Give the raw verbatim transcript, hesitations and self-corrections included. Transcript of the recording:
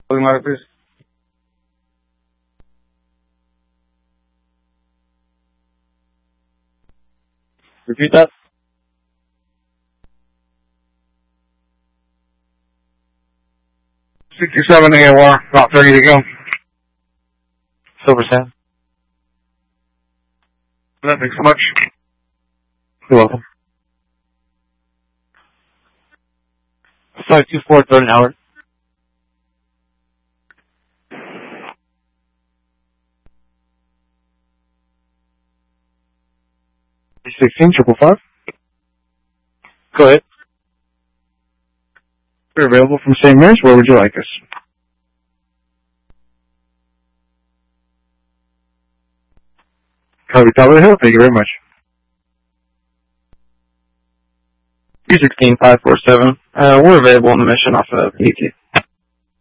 Calling mark, please. Repeat that. sixty-seven A O R, about thirty to go. Silver Sand. Thanks so much. You're welcome. Sorry, two four, third an hour. sixteen, triple five. Go ahead. We're available from Saint Mary's. Where would you like us? Copy, top of the hill. Thank you very much. two sixteen, five four seven. Uh, we're available on the mission off of E T.